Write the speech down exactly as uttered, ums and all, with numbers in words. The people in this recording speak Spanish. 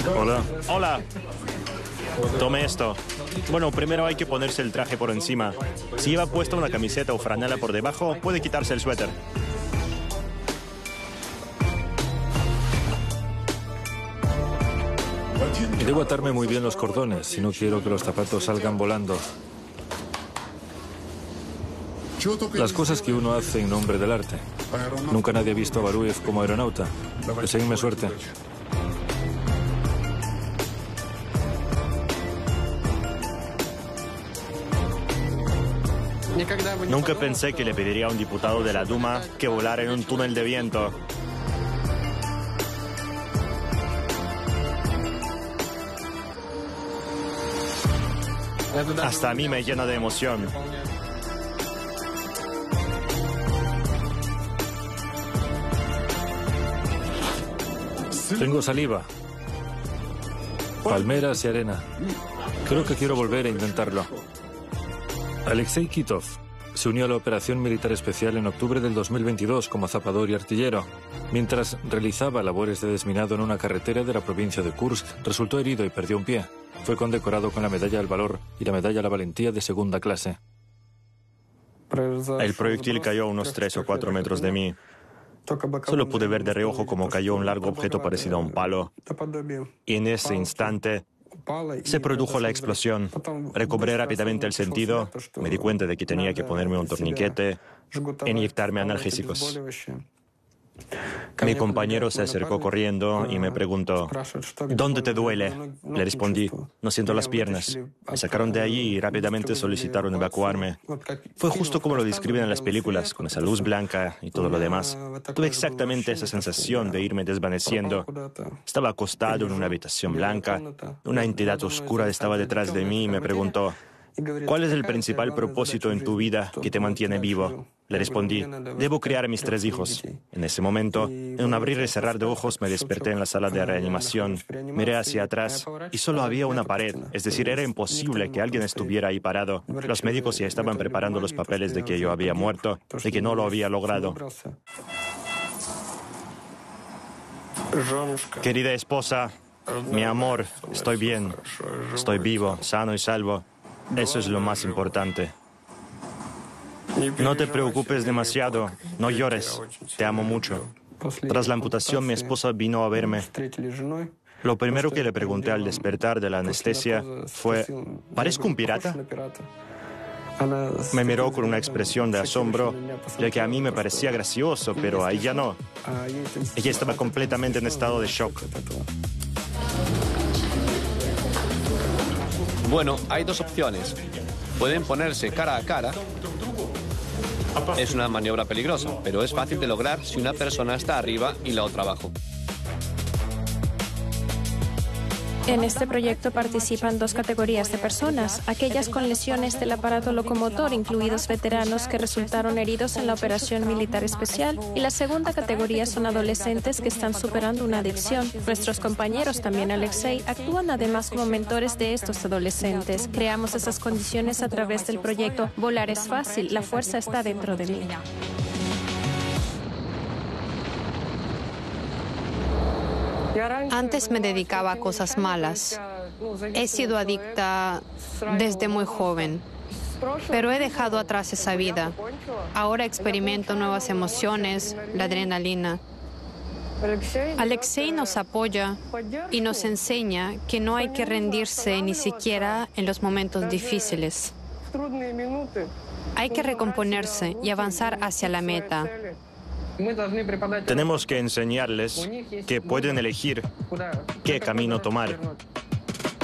Hola. Hola. Tome esto. Bueno, primero hay que ponerse el traje por encima. Si lleva puesta una camiseta o franela por debajo, puede quitarse el suéter. Debo atarme muy bien los cordones si no quiero que los zapatos salgan volando. Las cosas que uno hace en nombre del arte. Nunca nadie ha visto a Baruev como aeronauta. Deseenme suerte. Nunca pensé que le pediría a un diputado de la Duma que volara en un túnel de viento. Hasta a mí me llena de emoción. Tengo saliva, palmeras y arena. Creo que quiero volver a intentarlo. Alexei Kitov se unió a la operación militar especial en octubre del dos mil veintidós como zapador y artillero. Mientras realizaba labores de desminado en una carretera de la provincia de Kursk, resultó herido y perdió un pie. Fue condecorado con la Medalla al Valor y la Medalla a la Valentía de segunda clase. El proyectil cayó a unos tres o cuatro metros de mí. Solo pude ver de reojo cómo cayó un largo objeto parecido a un palo. Y en ese instante se produjo la explosión. Recobré rápidamente el sentido. Me di cuenta de que tenía que ponerme un torniquete e inyectarme analgésicos. Mi compañero se acercó corriendo y me preguntó: ¿dónde te duele? Le respondí: no siento las piernas. Me sacaron de allí y rápidamente solicitaron evacuarme. Fue justo como lo describen en las películas, con esa luz blanca y todo lo demás. Tuve exactamente esa sensación de irme desvaneciendo. Estaba acostado en una habitación blanca. Una entidad oscura estaba detrás de mí y me preguntó: ¿cuál es el principal propósito en tu vida que te mantiene vivo? Le respondí: debo criar a mis tres hijos. En ese momento, en un abrir y cerrar de ojos, me desperté en la sala de reanimación. Miré hacia atrás y solo había una pared. Es decir, era imposible que alguien estuviera ahí parado. Los médicos ya estaban preparando los papeles de que yo había muerto, de que no lo había logrado. Querida esposa, mi amor, estoy bien. Estoy vivo, sano y salvo. Eso es lo más importante. No te preocupes demasiado, no llores, te amo mucho. Tras la amputación, mi esposa vino a verme. Lo primero que le pregunté al despertar de la anestesia fue: ¿parezco un pirata? Me miró con una expresión de asombro, ya que a mí me parecía gracioso, pero a ella no. Ella estaba completamente en estado de shock. Bueno, hay dos opciones. Pueden ponerse cara a cara. Es una maniobra peligrosa, pero es fácil de lograr si una persona está arriba y la otra abajo. En este proyecto participan dos categorías de personas: aquellas con lesiones del aparato locomotor, incluidos veteranos que resultaron heridos en la operación militar especial, y la segunda categoría son adolescentes que están superando una adicción. Nuestros compañeros, también Alexei, actúan además como mentores de estos adolescentes. Creamos esas condiciones a través del proyecto Volar es fácil, la fuerza está dentro de mí. Antes me dedicaba a cosas malas. He sido adicta desde muy joven, pero he dejado atrás esa vida. Ahora experimento nuevas emociones, la adrenalina. Alexei nos apoya y nos enseña que no hay que rendirse ni siquiera en los momentos difíciles. Hay que recomponerse y avanzar hacia la meta. Tenemos que enseñarles que pueden elegir qué camino tomar.